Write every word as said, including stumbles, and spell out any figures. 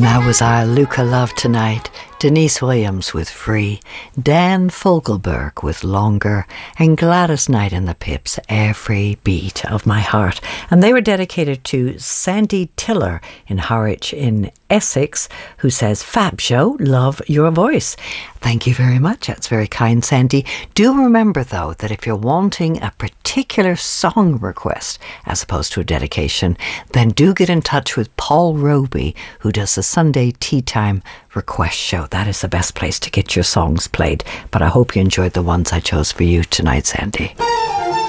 that was our Luca Love Tonight, Denise Williams with Free, Dan Fogelberg with Longer, and Gladys Knight and the Pips, Every Beat of My Heart. And they were dedicated to Sandy Tiller in Harwich in Essex, who says, Fab show, love your voice. Thank you very much. That's very kind, Sandy. Do remember, though, that if you're wanting a particular song request as opposed to a dedication, then do get in touch with Paul Roby, who does the Sunday Tea Time request show. That is the best place to get your songs played. But I hope you enjoyed the ones I chose for you tonight, Sandy.